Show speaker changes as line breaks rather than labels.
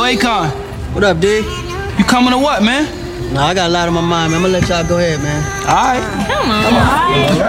Akon,
What up, D?
you coming to what, man?
Nah, I got a lot on my mind, man. I'm gonna let y'all go ahead, man.
All right.
Come on.